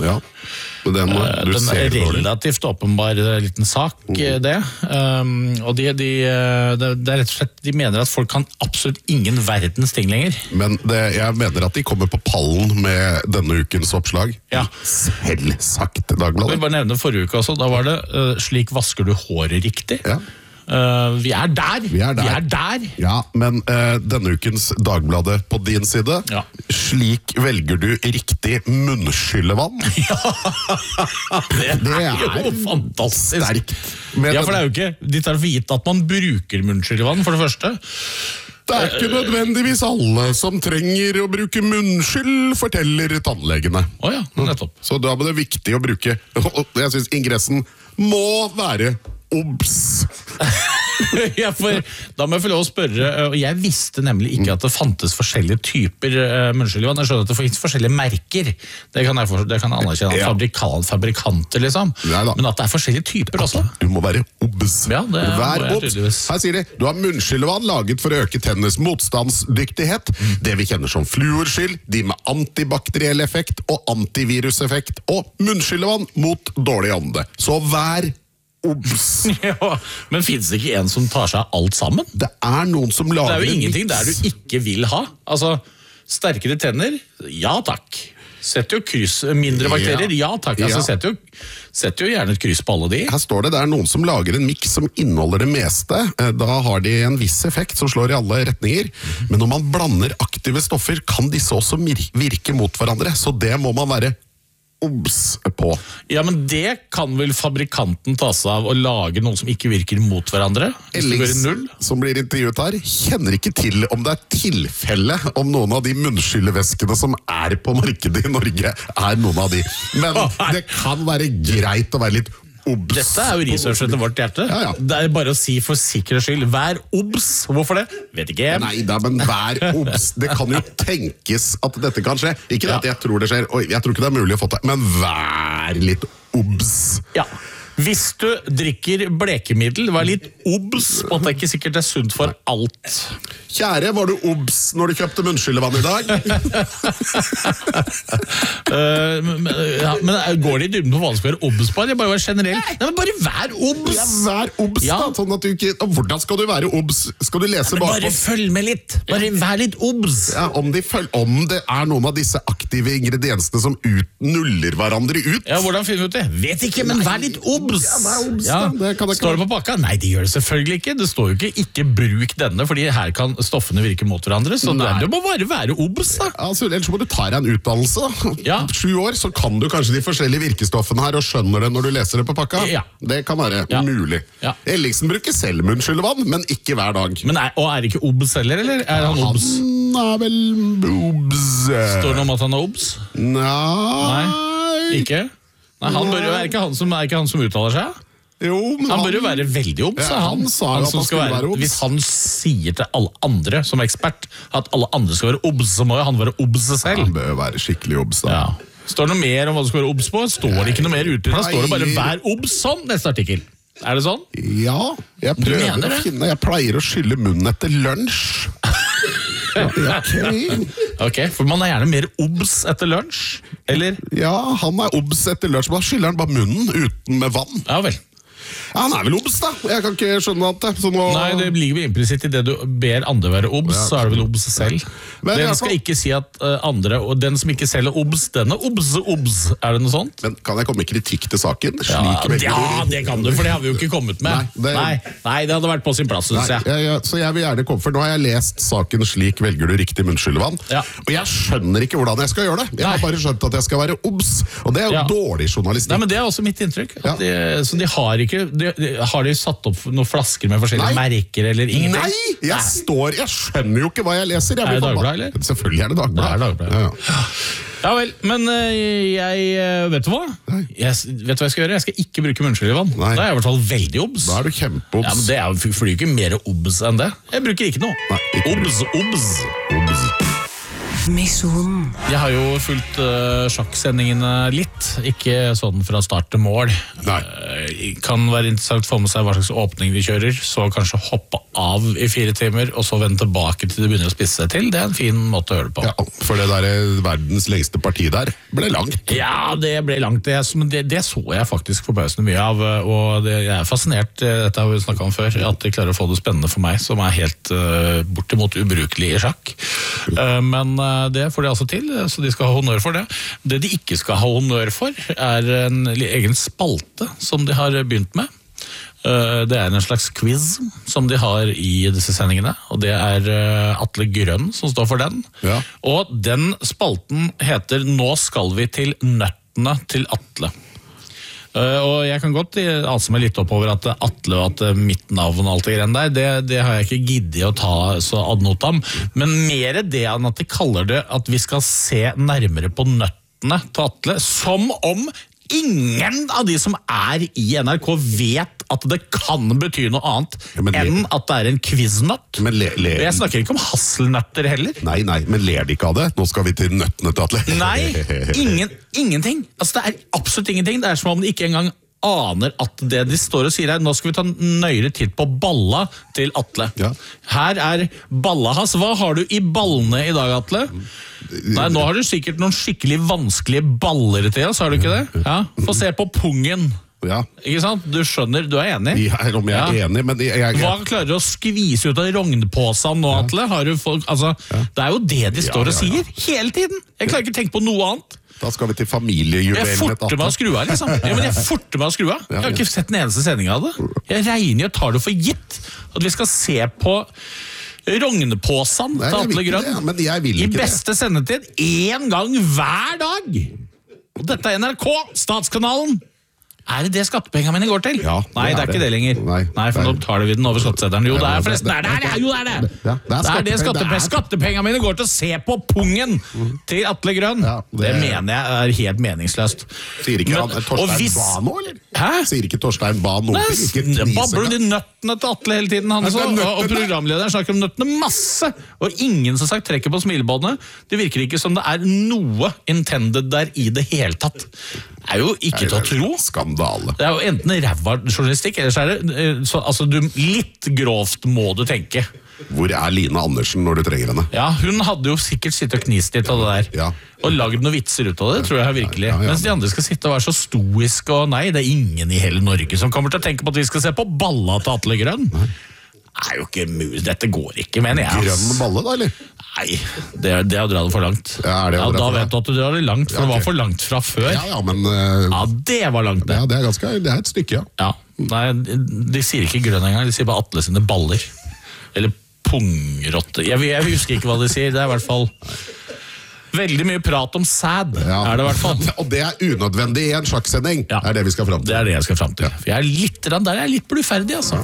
Ja, den er relativt åpenbar liten sak, det. Og det er rett og slett, de mener at folk kan absolutt ingen verdens ting lenger. Men jeg mener at de kommer på pallen med denne ukens oppslag. Ja. Selvsagt, Dagbladet. Jeg vil bare nevne forrige uke også, da var det slik vasker du håret riktig. Ja. Vi er der. Ja, men denne ukens Dagbladet på din side, slik velger du riktig munnskyllevann. Ja, det er jo fantastisk. Sterkt. Ja, for det er jo ikke, de tar for gitt at man bruker munnskyllevann, for det første. Det er ikke nødvendigvis alle som trenger å bruke munnskyll, forteller tannlegene. Åja, nettopp. Så da er det viktig å bruke, og jeg synes ingressen må være obs. Ja, for da må jeg få lov å spørre, og jeg visste nemlig ikke at det fantes forskjellige typer munnskyllevann. Jeg skjønner at det finnes forskjellige merker. Det kan jeg anerkjenne, fabrikanter liksom. Men at det er forskjellige typer også. Du må være obs. Ja, det må jeg tydeligvis. Her sier de, du har munnskyllevann laget for å øke tennenes motstandsdyktighet. Det vi kjenner som fluorskyll, de med antibakteriell effekt og antiviruseffekt, og munnskyllevann mot dårlig ånde. Så vær obs. Ja, men finnes det ikke en som tar seg alt sammen? Det er noen som lager... Det er jo ingenting der du ikke vil ha. Altså, sterkere tenner, ja takk. Setter jo kryss, mindre bakterier, ja takk. Altså, setter jo gjerne et kryss på alle de. Her står det er noen som lager en mix som inneholder det meste. Da har de en viss effekt som slår i alle retninger. Men når man blander aktive stoffer, kan disse også virke mot hverandre. Så det må man være obs på. Ja, men det kan vel fabrikanten ta seg av å lage noe som ikke virker mot hverandre? Ellings, som blir intervjuet her, kjenner ikke til om det er tilfelle om noen av de munnskyllevæskene som er på markedet i Norge er noen av de. Men det kan være greit å være litt obs. Dette er jo research etter vårt hjerte. Ja. Det er bare å si for sikkerhets skyld, vær obs. Hvorfor det? Vet ikke. Nei da, men vær obs. Det kan jo tenkes at dette kan skje. Ikke at jeg tror det skjer, og jeg tror ikke det er mulig å få til, men vær litt obs. Ja. Hvis du drikker blekemiddel, vær litt obs på at det ikke sikkert er sunt for alt. Kjære, var du obs når du kjøpte munnskyllevann i dag? Men går det i dybden på hva du skal være obs på? Det er bare generelt. Nei, men bare vær obs! Ja, vær obs da, sånn at du ikke... Hvordan skal du være obs? Skal du lese bakpå? Bare følg med litt. Bare vær litt obs. Ja, om det er noen av disse aktive ingrediensene som nuller hverandre ut. Ja, hvordan finner du ut det? Vet ikke, men vær litt obs. Ja, står det på pakka? Nei, det gjør det selvfølgelig ikke. Det står jo ikke bruk denne, fordi her kan stoffene virke mot hverandre, så du må bare være obs da. Altså, ellers må du ta deg en utdannelse. 7 år, så kan du kanskje de forskjellige virkestoffene her, og skjønner det når du leser det på pakka. Det kan være mulig. Ellingsen bruker selv munnskyllevann, men ikke hver dag. Og er ikke obs heller, eller er han obs? Han er vel obs. Står det noe om at han er obs? Nei. Ikke? Nei, er ikke han som uttaler seg? Jo, men han bør jo være veldig obs. Han sa jo at han skulle være obs. Hvis han sier til alle andre som ekspert at alle andre skal være obs, så må jo han være obs selv. Han bør være skikkelig obs da. Står det noe mer om hva du skal være obs på? Står det ikke noe mer ute? Da står det bare vær obs sånn, neste artikkel. Er det sånn? Ja, jeg pleier å skylle munnen etter lunsj. Ok, for man er gjerne mer obs etter lunsj, eller? Ja, han er obs etter lunsj, men da skyller han bare munnen uten med vann. Ja vel. Ja, han er vel obs da, jeg kan ikke skjønne at det Nei, det ligger vel implisitt i det du ber andre være obs, så er det vel obs selv. Den skal ikke si at andre, og den som ikke selger obs, den er obs, er det noe sånt? Men kan jeg komme med kritikk til saken? Ja, det kan du, for det har vi jo ikke kommet med. Nei, det hadde vært på sin plass, synes jeg. Så jeg vil gjerne komme, for nå har jeg lest saken Slik velger du riktig munnskyllevann, og jeg skjønner ikke hvordan jeg skal gjøre det. Jeg har bare skjønt at jeg skal være obs, og det er jo dårlig journalistikk. Nei, men det er også mitt inntrykk, så de har ikke... Har de satt opp noen flasker med forskjellige merker eller ingenting? Nei, jeg skjønner jo ikke hva jeg leser. Er det Dagbladet, eller? Selvfølgelig er det Dagbladet. Ja vel, men vet du hva? Vet du hva jeg skal gjøre? Jeg skal ikke bruke munnskyllevann. Da er jeg i hvert fall veldig obs. Da er du kjempeobs. Ja, men det er jo ikke mer obs enn det. Jeg bruker ikke noe. Obs. Misjonen. Jeg har jo fulgt sjakksendingene litt, ikke sånn fra start til mål. Kan være interessant å få med seg hva slags åpning de kjører, så kanskje hoppe av i 4 timer, og så vende tilbake til de begynner å spisse seg til. Det er en fin måte å høre det på. Ja, for det der verdens lengste parti der ble langt. Ja, det ble langt. Det så jeg faktisk forbausende mye av, og jeg er fascinert, dette har vi snakket om før, at de klarer å få det spennende for meg, som er helt bortimot ubrukelig i sjakk. Men det får de altså til, så de skal ha honnør for det. Det de ikke skal ha honnør for, er en egen spalte som de har begynt med. Det er en slags quiz som de har i disse sendingene, og det er Atle Grønn som står for den. Ja. Og den spalten heter «Nå skal vi til nøttene til Atle». Og jeg kan godt ase meg litt opp over at Atle og at mitt navn og alt det greiene der, det har jeg ikke giddet å ta så ad notam, men mer det enn at de kaller det at vi skal se nærmere på nøttene til Atle, som om ingen av de som er i NRK vet at det kan bety noe annet enn at det er en quiznøtt. Jeg snakker ikke om hasselnøtter heller. Nei, men ler de ikke av det? Nå skal vi til nøttene til Atle. Nei, ingenting. Altså, det er absolutt ingenting. Det er som om de ikke engang aner at det de står og sier her, nå skal vi ta en nøyere titt på balla til Atle. Ja. Her er balla hans. Hva har du i ballene i dag, Atle? Nei, nå har du sikkert noen skikkelig vanskelige baller til oss, har du ikke det? Ja, få se på pungen. Ja. Ikke sant? Du skjønner, du er enig? Om jeg er enig, men Hva klarer du å skvise ut av rognpåsen nå, Atle? Det er jo det de står og sier hele tiden. Jeg klarer ikke å tenke på noe annet. Da skal vi til familiejuvelene. Jeg forter meg å skru av, liksom. Jeg har ikke sett den eneste sending av det. Jeg regner og tar det for gitt at vi skal se på rognpåsen til Atle Grønn i beste sendetid 1 gang hver dag. Og dette er NRK, Statskanalen. Er det skattepengene mine går til? Ja, Nei, det er ikke det lenger. Nei, for nå tar vi den over skattesedderen. Jo, det er forresten, det er det! Det er skattepengene mine går til å se på pungen til Atle Grønn. Det mener jeg er helt meningsløst. Sier ikke Torstein Bae nå, eller? Hæ? Sier ikke Torstein Bae noe? Babler de nøttene til Atle hele tiden, og programlederen snakker om nøttene masse, og ingen som sagt trekker på smilebåndet. Det virker ikke som det er noe intended der i det hele tatt. Det er jo ikke til å tro. Skandale. Det er jo enten ræva journalistikk, eller så er det litt grovt må du tenke. Hvor er Line Andersen når du trenger henne? Ja, hun hadde jo sikkert sittet og knist litt av det der. Ja. Og lagd noen vitser ut av det, tror jeg virkelig. Mens de andre skal sitte og være så stoiske, og nei, det er ingen i hele Norge som kommer til å tenke på at vi skal se på balla til Atle Grønn. Det er jo ikke mulig, dette går ikke, mener jeg. Grønn balle da, eller? Nei, det er å dra det for langt. Da vet du at du drar det langt, for det var for langt fra før. Men... det var langt det. Ja, det er et stykke, ja. Nei, de sier ikke grønn engang, de sier bare Atle sine baller. Eller pungrotte. Jeg husker ikke hva de sier, det er i hvert fall... Veldig mye prat om sæd, er det i hvert fall. Og det er unødvendig i en sjakksending, er det vi skal frem til. Det er det jeg skal frem til. For der er jeg litt bluferdig, altså.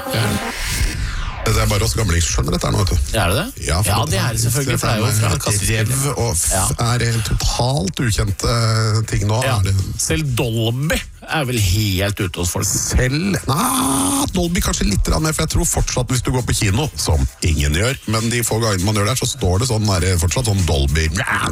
Det er bare oss gamlinger som skjønner dette her nå, vet du. Er det det? Ja, det er det selvfølgelig, for det er jo fra kassespill. Rev og er totalt ukjente ting nå. Selv Dolby er vel helt ute hos folk. Dolby kanskje litt mer, for jeg tror fortsatt hvis du går på kino, som ingen gjør, men de få gangene man gjør der, så står det fortsatt sånn Dolby.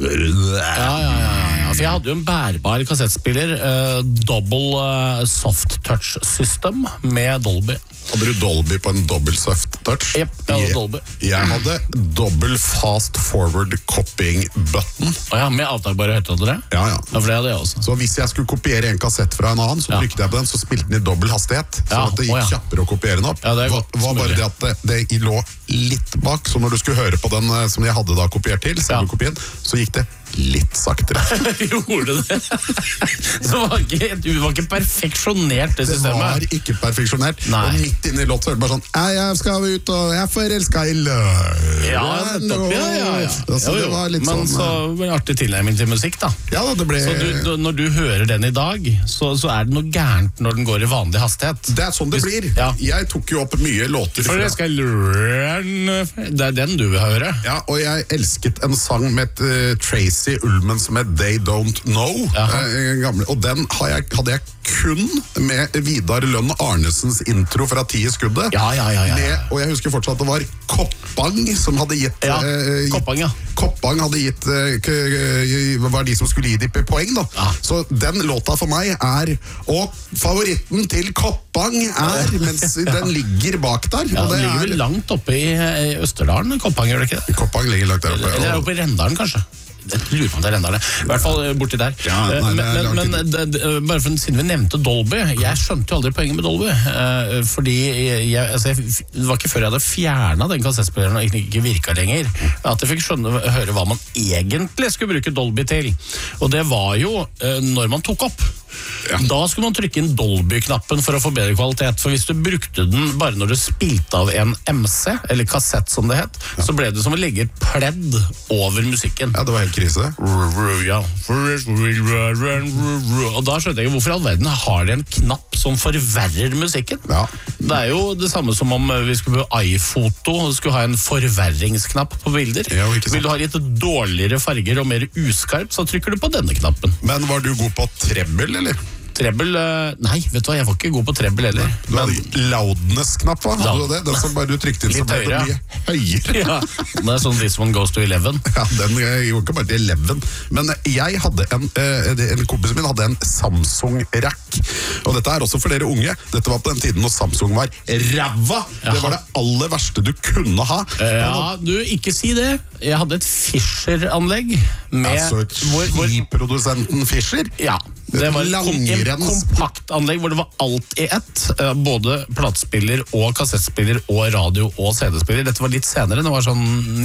For jeg hadde jo en bærbar kassettspiller, Double Soft Touch System med Dolby. Hadde du Dolby på en dobbelt soft touch? Jep, jeg hadde Dolby. Jeg hadde dobbelt fast forward copying button. Med avtagbare høyttalere? Ja, for det hadde jeg også. Så hvis jeg skulle kopiere en kassett fra en annen, så trykte jeg på den, så spilte den i dobbelt hastighet. Så at det gikk kjappere å kopiere den opp. Det var bare det at det lå litt bak, så når du skulle høre på den som jeg hadde da kopiert til, så gikk det litt saktere. Gjorde det? Så du var ikke perfeksjonert, det systemet? Det var ikke perfeksjonert. Og midt inne i låt så hørte det bare sånn jeg skal ut, og jeg er forelsket i løg. Så det var litt men sånn... så var det artig tilnærming til musikk, da. Det ble... Så når du hører den i dag, så er det noe gærent når den går i vanlig hastighet. Det er sånn det blir. Jeg tok jo opp mye låter fra... Det er den du vil høre. Ja, og jeg elsket en sang med Tracy Tracy Ullmans med They Don't Know, gamle, og den hadde jeg kun med Vidar Lønn Arnesens intro fra 10 i skuddet. Og jeg husker fortsatt at det var Koppang som hadde gitt Koppang hadde gitt var de som skulle gi de poeng da. Så den låta for meg og favoritten til Koppang mens den ligger bak der. Ja, den ligger vel langt oppe i Østerdalen, Koppang, gjør det ikke det? Koppang ligger langt der oppe. Eller oppe i Rendalen, kanskje. Jeg lurer på om det er Rendalen. I hvert fall borti der. Men bare siden vi nevnte Dolby, jeg skjønte jo aldri poenget med Dolby, fordi det var ikke før jeg hadde fjernet den kassettspilleren og ikke virket lenger, at jeg fikk høre hva man egentlig skulle bruke Dolby til. Og det var jo når man tok opp. Da skulle man trykke inn Dolby-knappen for å få bedre kvalitet, for hvis du brukte den bare når du spilte av en MC, eller kassett som det het, så ble det som å legge et pledd over musikken. Ja, det var helt krise. Og da skjønte jeg ikke hvorfor i all verden har de en knapp som forverrer musikken. Det er jo det samme som om vi skulle på iPhoto og skulle ha en forverringsknapp på bilder. Vil du ha litt dårligere farger og mer uskarpt, så trykker du på denne knappen. Men var du god på treble, eller? Treble? Nei, vet du hva, jeg var ikke god på treble heller. Du hadde loudness-knapp, hva? Hadde du det? Den som bare du trykte inn, så ble det mye høyere. Det er sånn This One Goes to 11. Ja, den går ikke bare til 11. Men jeg hadde en kompis min hadde en Samsung-rack. Og dette er også for dere unge. Dette var på den tiden når Samsung var ræva. Det var det aller verste du kunne ha. Ja, du, ikke si det. Jeg hadde et Fisher-anlegg med... Altså et produsenten Fisher? Ja. Det var en kompaktanlegg hvor det var alt i ett. Både platespiller og kassettspiller og radio og CD-spiller. Dette var litt senere, det var sånn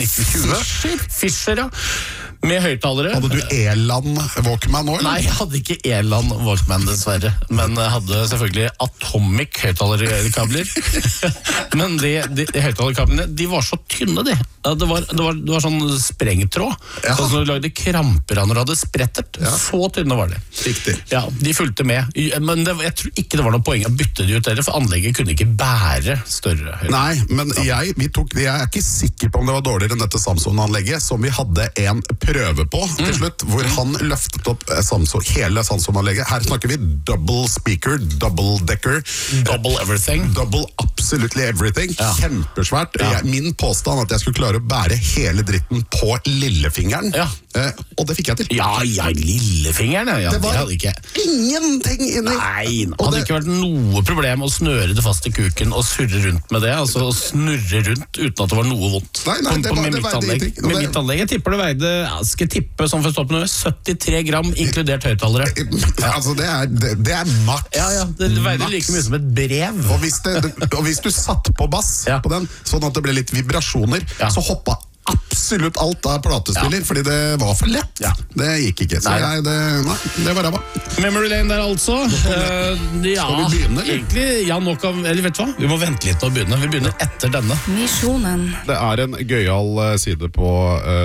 1920. Fisher, ja. Med høyttalere. Hadde du Elan Walkman nå, eller? Nei, jeg hadde ikke Elan Walkman dessverre. Men jeg hadde selvfølgelig Atomic høyttalerkabler. Men de høyttalerkablene, de var så tynne, de. Det var sånn sprengtråd. Sånn som du lagde kramper når du hadde sprettert. Så tynne var de. Riktig. Ja, de fulgte med. Men jeg tror ikke det var noe poeng å bytte de ut heller, for anlegget kunne ikke bære større høyttaler. Nei, men jeg er ikke sikker på om det var dårligere enn dette Samsung-anlegget, som vi hadde en prøve på til slutt, hvor han løftet opp hele Samsung-anlegget. Her snakker vi double speaker, double decker. Double everything. Double absolutely everything. Kjempesvært. Min påstand at jeg skulle klare å bære hele dritten på lillefingeren. Og det fikk jeg til. Ja, lillefingeren. Det var ingenting inni. Nei, det hadde ikke vært noe problem å snøre det fast i kuken og surre rundt med det, altså å snurre rundt uten at det var noe vondt. Nei, det med mitt anlegg. Med mitt anlegg, jeg tipper det veide, skal jeg tippe som for å stå på noe, 73 gram, inkludert høyttalere. Altså, det er maks. Ja, det veide like mye som et brev. Og hvis du satt på bass på den, sånn at det ble litt vibrasjoner, så hoppa absolutt alt av platespiller, fordi det var for lett. Det gikk ikke, så det var ræva. Memory Lane der altså. Skal vi begynne, eller? Egentlig, eller vet du hva? Vi må vente litt med å begynne. Vi begynner etter denne. Misjonen. Det er en gøyal side på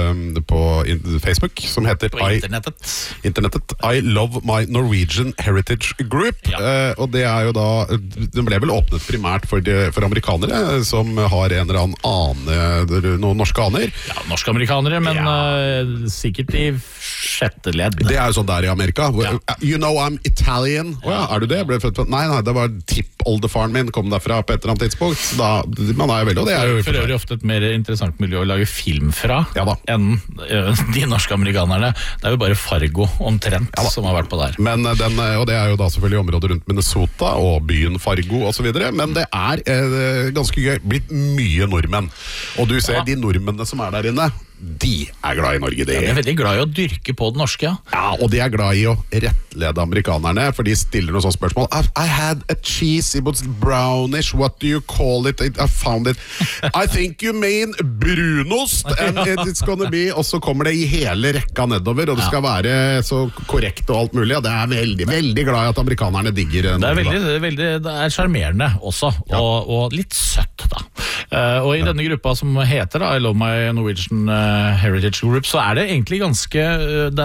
Facebook som heter internettet. I Love My Norwegian Heritage Group. Og det er jo da, den ble vel åpnet primært for amerikanere som har en eller annen noen norske aner. Ja, norsk-amerikanere, men sikkert i sjette ledd. Det er jo sånn der i Amerika. You know I'm Italian. Er du det? Jeg ble født på... Nei, det var tippoldefaren min kom derfra på et eller annet tidspunkt. Man er jo veldig, og det er jo... For øvrig ofte et mer interessant miljø å lage film fra enn de norsk-amerikanerne. Det er jo bare Fargo omtrent som har vært på der. Men og det er jo da selvfølgelig området rundt Minnesota og byen Fargo og så videre, men det er ganske gøy, blitt mye nordmenn. Og du ser de nordmennene som er der inne, de er glad i Norge. De er veldig glad i å dyrke på det norske. Ja, og de er glad i å rettlede amerikanerne, for de stiller noen sånne spørsmål. I had a cheese, it was brownish, what do you call it? I found it. I think you mean brunost, and it's gonna be, og så kommer det i hele rekka nedover, og det skal være så korrekt og alt mulig, og det er veldig, veldig glad i at amerikanerne digger det er charmerende også, og litt søtt da. Og i denne gruppa som heter I Love My Norwegian Heritage Group, så er det egentlig ganske det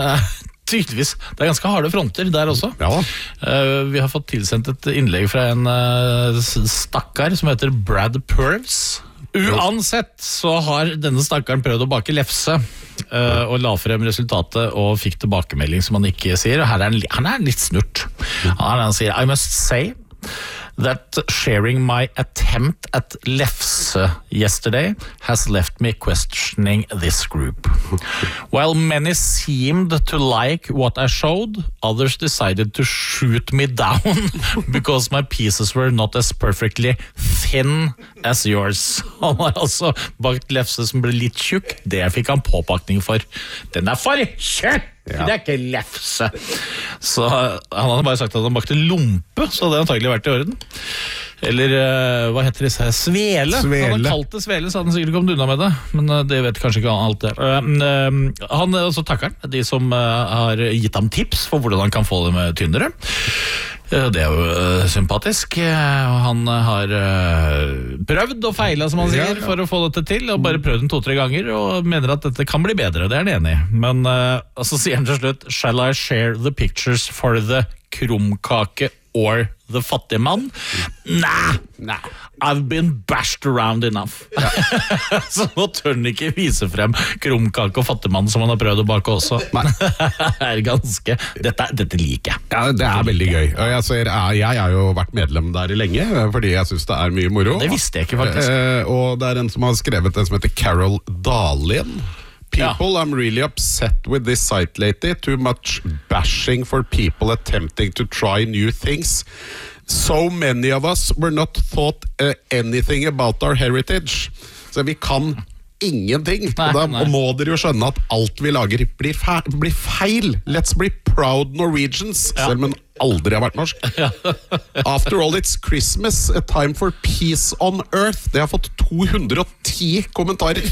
er ganske harde fronter der også. Vi har fått tilsendt et innlegg fra en stakkar som heter Brad Purves. Uansett så har denne stakkaren prøvd å bake lefse og la frem resultatet og fikk tilbakemelding som han ikke sier, og her han er litt snurt. Han sier, I must say that sharing my attempt at lefse yesterday has left me questioning this group. While many seemed to like what I showed, others decided to shoot me down because my pieces were not as perfectly thin as yours. Han har altså bakt lefse som ble litt tjukk. Det fikk han påpakning for. Den er for tjukk! Ja. Det er ikke lefse. Så han hadde bare sagt at han bakte lompe, så det hadde antagelig vært i orden. Eller hva heter disse her? Svele. Han hadde kalt det svele, så hadde han sikkert kommet unna med det. Men det vet kanskje ikke alt det. Han også takker han, de som har gitt ham tips for hvordan han kan få det med tynnere. Det er jo sympatisk. Han har prøvd og feilet, som han sier, for å få dette til, og bare prøvd den 2-3 ganger, og mener at dette kan bli bedre, det er han enig i. Men så sier han til slutt, shall I share the pictures for the krumkake or the fattige mann? Nah, I've been bashed around enough. Så nå tør han ikke vise frem krumkake og fattigmann som han har prøvd å bake også. Dette liker jeg. Ja, det er veldig gøy. Og jeg har jo vært medlem der lenge, fordi jeg synes det er mye moro. Det visste jeg ikke faktisk. Og det er en som har skrevet en som heter Carol Dahlin. People, I'm really upset with this site lately. Too much bashing for people attempting to try new things. So many of us were not thought anything about our heritage. Så vi kan ingenting. Og da må dere jo skjønne at alt vi lager blir feil. Let's be proud Norwegians, selv om den aldri har vært norsk. After all, it's Christmas, a time for peace on earth. Det har fått 210 kommentarer.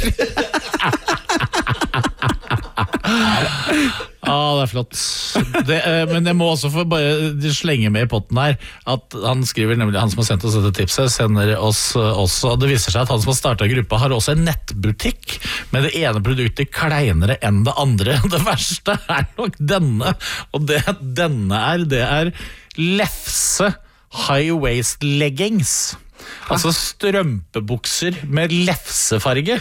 Det er flott. Men jeg må også få bare slenge med i potten her at han skriver, nemlig han som har sendt oss dette tipset, sender oss også. Det viser seg at han som har startet gruppa har også en nettbutikk med det ene produktet kleinere enn det andre. Det verste er nok denne, og det er lefse high waist leggings. Altså strømpebukser med lefsefarge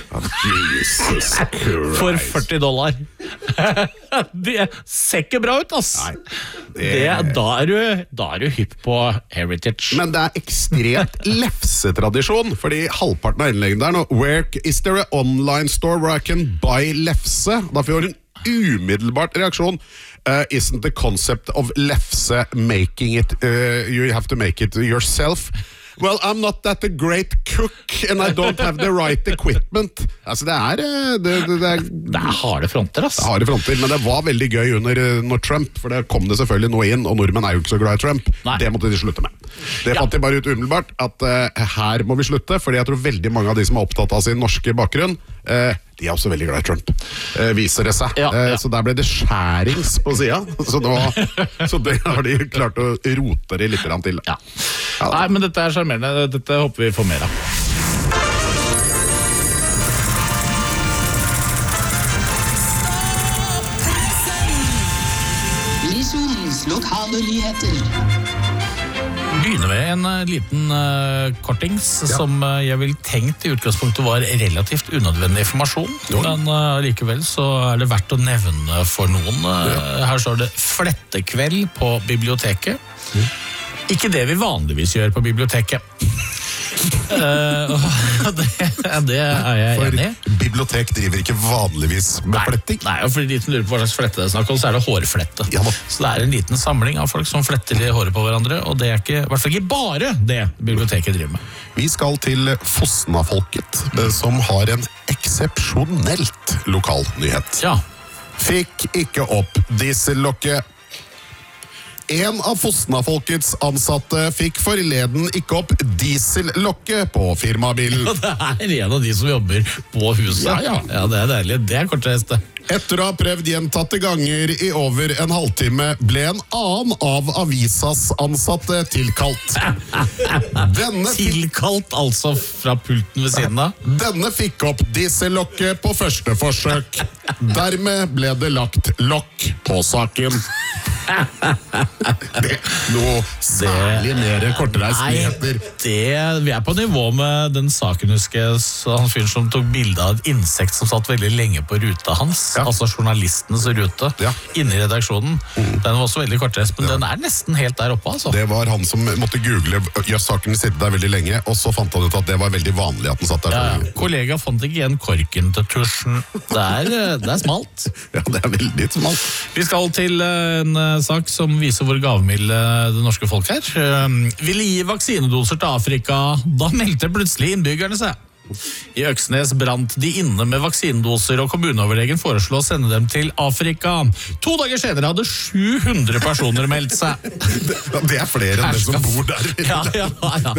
for $40. Det ser ikke bra ut, ass. Da er du hypp på heritage. Men det er ekstremt lefsetradisjon, fordi halvparten av innleggene der nå, where is there an online store where I can buy lefse? Da får hun umiddelbart reaksjon. Isn't the concept of lefse making it, you have to make it yourself? Well, I'm not that a great cook, and I don't have the right equipment. Altså, det er harde fronter, ass. Harde fronter, men det var veldig gøy når Trump, for det kom det selvfølgelig noe inn, og nordmenn er jo ikke så glad i Trump. Nei. Det måtte de slutte med. Det fant de bare ut umiddelbart, at her må vi slutte, fordi jeg tror veldig mange av de som er opptatt av sin norske bakgrunn, de er også veldig glad i Trump, viser det seg. Så der ble det skjærings på siden, så det har de klart å rote det litt til. Nei, men dette er charmerende. Dette håper vi får mer av. Misjonens lokale nyheter. Begynner med en liten kortings som jeg vil tenkt i utgangspunktet var relativt unødvendig informasjon, men likevel så er det verdt å nevne for noen. Her står det flettekveld på biblioteket. Ikke det vi vanligvis gjør på biblioteket. Det er jeg enig i. For bibliotek driver ikke vanligvis med fletting? Nei, og for de som lurer på hva slags flette det er snakk om, så er det hårflette. Så det er en liten samling av folk som fletter i håret på hverandre, og det er ikke, i hvert fall ikke bare det biblioteket driver med. Vi skal til Fosna-folket, som har en eksepsjonelt lokalnyhet. Fikk ikke opp diesellokket. En av Fosna-folkets ansatte fikk forleden ikke opp diesellokket på firmabilen. Det er en av de som jobber på huset. Ja, det er deilig. Det er kortreist det. Etter å ha prøvd gjentatte ganger i over en halvtime ble en annen av avisas ansatte tilkalt. Tilkalt altså fra pulten ved siden av? Denne fikk opp diesellokket på første forsøk. Dermed ble det lagt lokk på saken. Noe særlig mer kortreist nyheter. Vi på nivå med den saken, husker jeg, han fyren som tok bilde av et insekt som satt veldig lenge på ruta hans, altså journalistenes rute, inne i redaksjonen. Den var også veldig kortreist, men den nesten helt der oppe, altså. Det var han som måtte google saken sitte der veldig lenge, og så fant han ut at det var veldig vanlig at den satt der. Kollega fant ikke igjen korken til tusjen. Det smalt. Ja, det veldig smalt. Vi skal til en sak som viser hvor gavmilde det norske folk ville gi vaksinedoser til Afrika. Da meldte plutselig innbyggerne seg. I Øksnes brant de inne med vaksinedoser, og kommuneoverlegen foreslo å sende dem til Afrika. 2 dager senere hadde 700 personer meldt seg. Det flere enn det som bor der. Ja.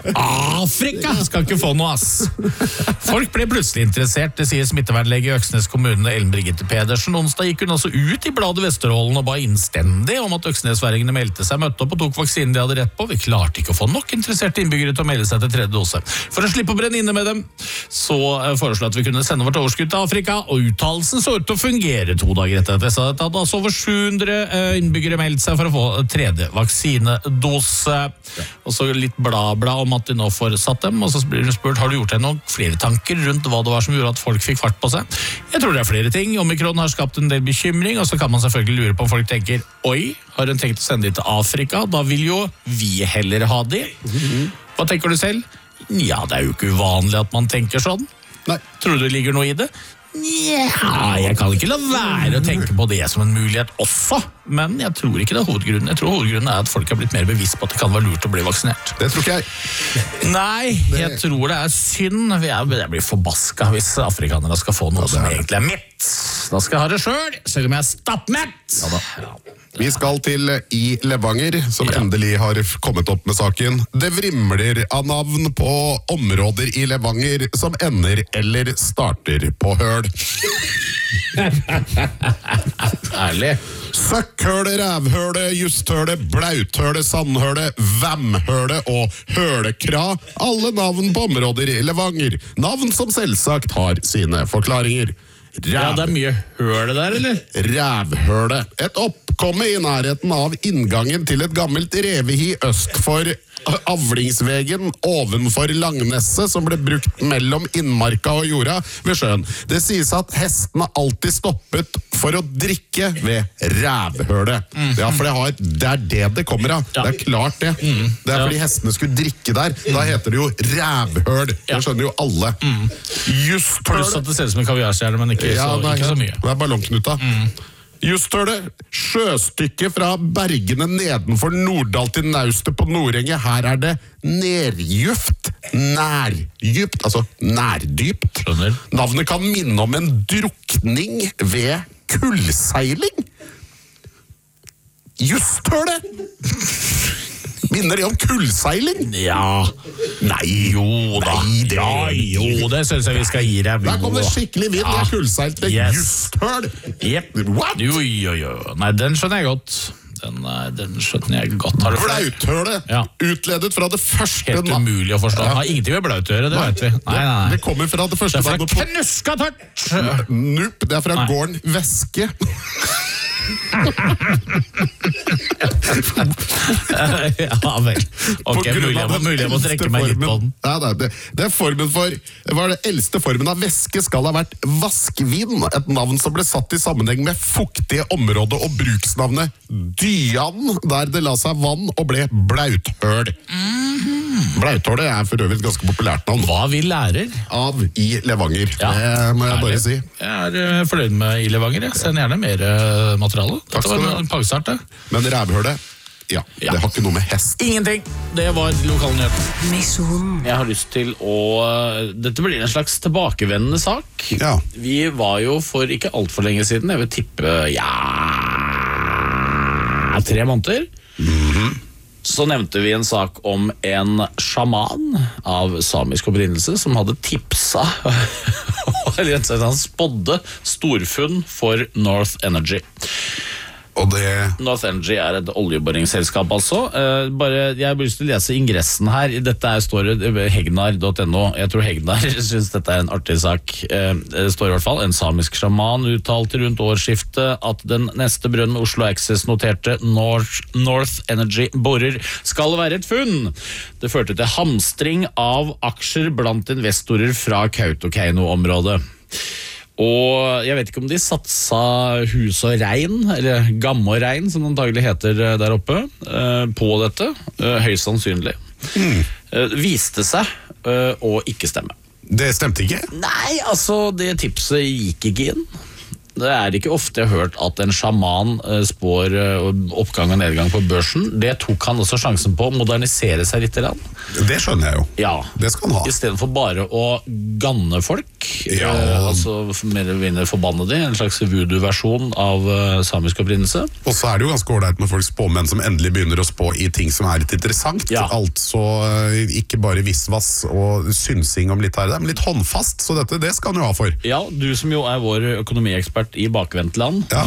Afrika skal ikke få noe, ass. Folk ble plutselig interessert, det sier smittevernlege i Øksnes kommune Ellen Brigitte Pedersen. Onsdag gikk hun altså ut i bladet Vesterålen og ba innstendig om at øksnesværingene meldte seg, møtte opp og tok vaksinen de hadde rett på. Vi klarte ikke å få nok interesserte innbyggere til å melde seg til 3. dose. For å slippe å brenne inne med dem, så foreslå at vi kunne sende vårt overskudd til Afrika, og uttalelsen så ut til å fungere 2 dager etter dette. Så det hadde altså over 700 innbyggere meldt seg for å få 3. vaksinedose. Og så litt bla om at de nå får satt dem, og så blir de spurt, har du gjort deg noen flere tanker rundt hva det var som gjorde at folk fikk fart på seg? Jeg tror det flere ting. Omikron har skapt en del bekymring, og så kan man selvfølgelig lure på om folk tenker, oi, har hun tenkt å sende de til Afrika? Da vil jo vi heller ha de. Hva tenker du selv? Ja, det jo ikke uvanlig at man tenker sånn. Nei. Tror du det ligger noe i det? Ja, jeg kan ikke la være å tenke på det som en mulighet også, men jeg tror ikke det hovedgrunnen. Jeg tror hovedgrunnen at folk har blitt mer bevisst på at det kan være lurt å bli vaksinert. Det tror ikke jeg. Nei, jeg tror det synd. Jeg blir forbaska hvis afrikanere skal få noe som egentlig mitt. Da skal jeg ha det selv om jeg stappmett. Ja da. Vi skal til i Levanger, som endelig har kommet opp med saken. Det vrimler av navn på områder i Levanger som ender eller starter på høl. Ærlig. Søkkhøle, rævhøle, justhøle, blauthøle, sandhøle, vamhøle og hølekra. Alle navn på områder i Levanger. Navn som selvsagt har sine forklaringer. Ja, det mye høle der, eller? Rævhøle. Et oppkomme i nærheten av inngangen til et gammelt revehi øst for avlingsvegen ovenfor Langnesset, som ble brukt mellom Innmarka og jorda ved sjøen. Det sies at hestene alltid stoppet for å drikke ved rævhøle. Ja, for det det kommer av. Det klart det. Det fordi hestene skulle drikke der. Da heter det jo rævhøl. Det skjønner jo alle. Just pluss at det ser ut som en kaviarstjerne, men ikke så mye. Det ballongknuta. Justhøle, sjøstykke fra Bergene nedenfor Norddal til Naustet på Nordengen. Her det neddypt, nærdypt, altså nærdypt. Skjønner. Navnet kan minne om en drukning ved kullseiling. Justhøle! Minner det om kullseiling? Ja. Nei, jo da. Det synes jeg vi skal gi deg. Der kom det skikkelig vind. Det kullseilt med justhøl. What? Jo. Nei, den skjønner jeg godt. Den skjønner jeg godt. Blauthøle. Utledet fra det første. Helt umulig å forstå. Har ingenting med blaut å gjøre, det vet vi. Nei. Det kommer fra det første. Det fra knuskatørt. Nope, det fra gården Væske. Ja vel. Ok, mulig jeg må trekke meg litt på den. Det formen for var det eldste formen av væske skal ha vært vaskvin, et navn som ble satt i sammenheng med fuktige områder og bruksnavnet Dyan, der det la seg vann og ble blauthøl. Blauthøle for øvrig et ganske populært navn. Hva vi lærer av i Levanger, det må jeg bare si. Jeg fornøyd med i Levanger. Send gjerne mer materiale. Dette var en pangstart, det. Men rævhøle, det har ikke noe med hest. Ingenting. Det var lokalnyheten. Jeg har lyst til å dette blir en slags tilbakevendende sak. Vi var jo for ikke alt for lenge siden, jeg vil tippe 3 måneder. Så nevnte vi en sak om en sjaman av samisk opprinnelse som hadde tipsa eller han spådde storfunn for North Energy. Og det... North Energy et oljeboringsselskap altså. Jeg har lyst til å lese ingressen her. Dette står hegnar.no. Jeg tror Hegnar synes dette en artig sak. Det står i hvert fall: en samisk sjaman uttalte rundt årsskiftet at den neste brønnen Oslo Access noterte North Energy borer skal være et funn. Det førte til hamstring av aksjer blant investorer fra Kautokeino-området. Og jeg vet ikke om de satsa hus og rein, eller gamme og rein, som det antagelig heter der oppe, på dette. Høyst sannsynlig. Viste seg å ikke stemme. Det stemte ikke? Nei, altså, det tipset gikk ikke inn. Det ikke ofte jeg har hørt at en sjaman spår oppgang og nedgang på børsen. Det tok han også sjansen på å modernisere seg litt. Det skjønner jeg jo. Ja. Det skal han ha. I stedet for bare å ganne folk, altså mer eller mindre forbanne de, en slags voodoo-versjon av samisk opprinnelse. Og så det jo ganske ordentlig med folk spåmenn som endelig begynner å spå i ting som litt interessant. Ja. Altså ikke bare visvas og synsing om litt her, men litt håndfast, så det skal han jo ha for. Ja, du som jo vår økonomiekspert i bakvendtland. Ja.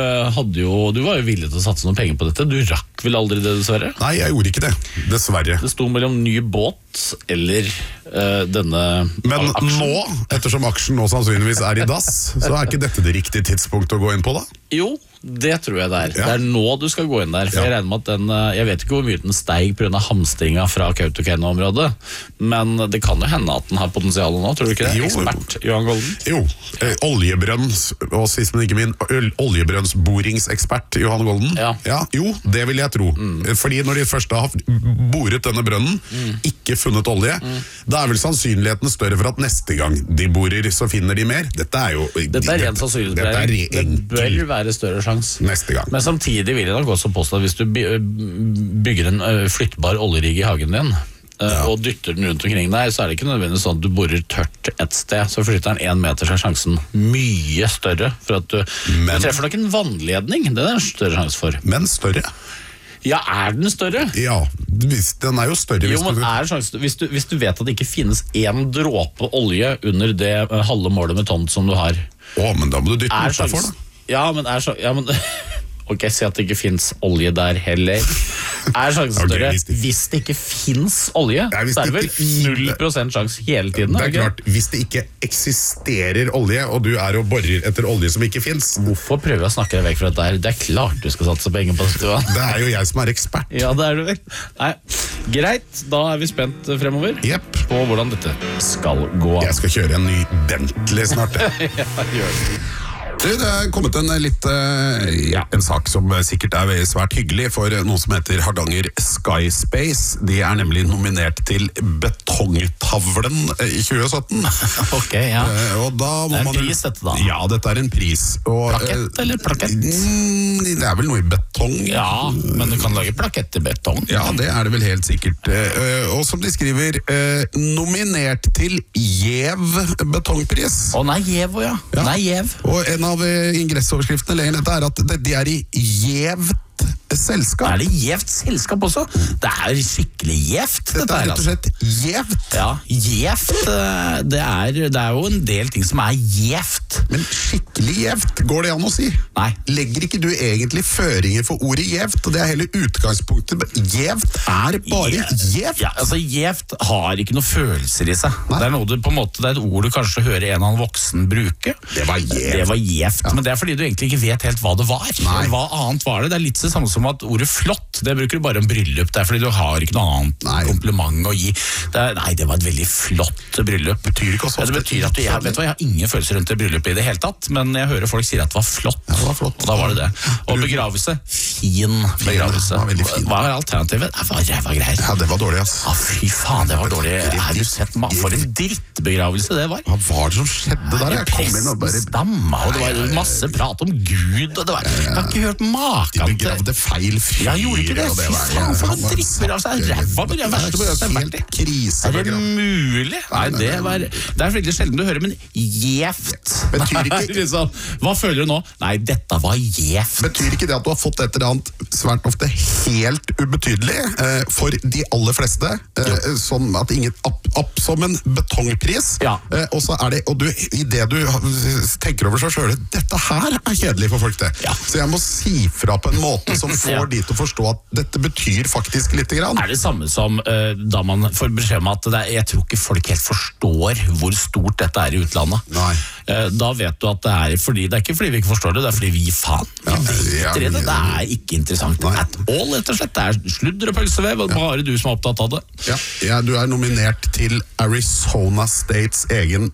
Du var jo villig til å satse noen penger på dette. Du rakk vel aldri det, dessverre? Nei, jeg gjorde ikke det, dessverre. Det sto mellom ny båt eller denne Men aksjen. Nå, ettersom aksjen nå sannsynligvis i dass, så ikke dette det riktige tidspunkt å gå inn på da? Jo, det tror jeg det ja. Det nå du skal gå inn der. For jeg regner med at jeg vet ikke hvor mye den steig på grunn av hamstringa fra Kautokeino-området, men det kan jo hende at den har potensial nå, tror du ikke det? Jo, ekspert Johan Golden? Jo, oljebrønns, og sist men ikke min, oljebrønnsboringsekspert Johan Golden. Ja, jo, det vil jeg tro. Fordi når de først har boret denne brønnen, ikke funnet olje, da vel sannsynligheten større for at neste gang de borer, så finner de mer. Dette jo... Dette ren sannsynlighet. Det bør være større sjanse. Neste gang. Men samtidig vil jeg nok også påstå at hvis du bygger en flyttbar oljerigg i hagen din, og dytter den rundt omkring der, så det ikke nødvendigvis sånn at du borer tørt et sted. Så flytter den 1 meter, så sjansen mye større for at du treffer nok en vannledning. Det en større sjanse for. Men større? Ja, den større? Ja, den jo større. Jo, men hvis du vet at det ikke finnes en dråpe olje under det halve målet med tonn som du har. Men da må du dytte den utenfor da. Ja, men ok, si at det ikke finnes olje der heller. Sjansen større hvis det ikke finnes olje? Så det vel 0% sjanse hele tiden? Det klart, hvis det ikke eksisterer olje, og du og borer etter olje som ikke finnes. Hvorfor prøver jeg å snakke deg vekk fra dette? Det klart du skal satse penger på det. Det jo jeg som ekspert. Ja, det du vel. Nei, greit, da vi spent fremover på hvordan dette skal gå. Jeg skal kjøre en ny Bentley snart. Ja, gjør det. Det kommet en sak som sikkert svært hyggelig for noe som heter Hardanger Skyspace. De nemlig nominert til Betongtavlen i 2017. Ok, ja. Og da må en pris dette da? Ja, dette en pris. Plakett eller plakett? Det vel noe i betong. Ja, men du kan lage plakett i betong. Ja, det det vel helt sikkert. Og som de skriver, nominert til Jev betongpris. Nei, Jev, ja. Nei, Jev. Og en av ingressoverskriftene lenger dette at de i gjevt selskap. Det gjevt selskap også? Det skikkelig gjevt. Dette rett og slett gjevt. Ja, gjevt. Det jo en del ting som gjevt. Men skikkelig gjevt, går det an å si? Nei. Legger ikke du egentlig føringer for ordet gjevt? Og det hele utgangspunktet. Gjevt bare gjevt. Ja, altså gjevt har ikke noe følelser i seg. Nei. Det noe du på en måte, det et ord du kanskje hører en annen voksen bruke. Det var gjevt. Ja. Men det fordi du egentlig ikke vet helt hva det var. Nei. Hva annet var det? Det litt det samme som at ordet flott, det bruker du bare om bryllup. Det fordi du har ikke noe annet kompliment å gi. Det var et veldig flott bryllup. Betyr ikke også det betyr at jeg har ingen følelser rundt det bryllupet i det hele tatt, men jeg hører folk sier at det var flott. Ja, det var flott. Og da var det. Og begravelse, fin begravelse. Hva alternativet? Det var ræva greier. Ja, det var dårlig, ass. Fy faen, det var dårlig. Har du sett for en drittbegravelse det var? Hva var det som skjedde der? Jeg kom inn og bare stamma, og det var masse prat om Gud, og det var, jeg har ikke hørt maken til. De begravde feil fyr. Jeg gjorde ikke det. og Fy var- faen, for han han var dripper av seg ræva på det verste på det. helt krise. Er det mulig? Nei, det er veldig sjelden du hører, men gjevt. Betyr ikke- liksom, hva føler du nå? Nei, dette var gjevt. Betyr ikke det at du har fått et eller annet svært ofte helt ubetydelig for de aller fleste, som at ingen som en betongpris, Ja. og så er det, og du, i det du tenker over seg selv, dette her er kjedelig for folk det. Ja. Så jeg må si fra på en måte som får Ja. de til å forstå at dette betyr faktisk lite grann. Er det samme som da man får beskjed om at jeg tror ikke folk helt forstår hvor stort dette er i utlandet. Nei. Da vet du at det er ikke fordi vi ikke forstår det, det er fordi vi faen. Vi vet det. Det er ikke interessant Nei. at all, rett og slett. Det er sludder og pølsevev, og bare du som er opptatt av det. Ja, du er nominert til Arizona States egen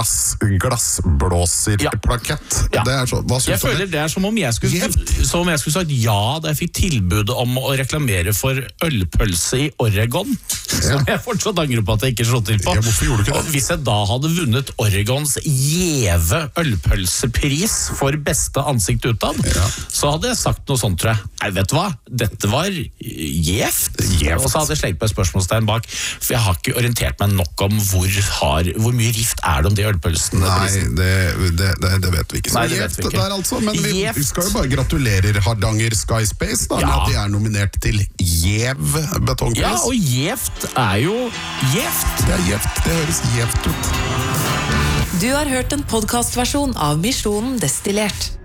glassblåserplakett. Ja. Det er så, hva Jeg synes du om føler det? det er som om jeg skulle sagt ja da jeg fikk tilbud om å reklamere for ølpølse i Oregon, som jeg fortsatt angrer på at jeg ikke slå til på. Ja, hvorfor gjorde du ikke det? Og hvis jeg da hadde vunnet Oregons gjeve ølpølsepris for beste ansikt utad, så hadde jeg sagt noe sånt, tror jeg. Nei, vet du hva? Dette var gjevt. Og så hadde jeg slengt på et spørsmålstegn bak, for jeg har ikke orientert meg nok om hvor mye rift er det om de ølpølsene. Nei, det vet vi ikke. Så Nei, det vet gjevt vi ikke. der altså, men vi Gjevt. skal jo bare gratulere Hardanger Skyspace da, med Ja. at de er nominert til gjev betongpris. Ja, og gjevt er jo gjevt. Det er gjevt, det høres gjevt ut. Du har hørt en podcastversjon av Misjonen Destillert.